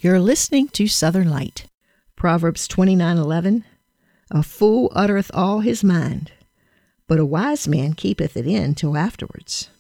You're listening to Southern Light. Proverbs 29:11. A fool uttereth all his mind, but a wise man keepeth it in till afterwards.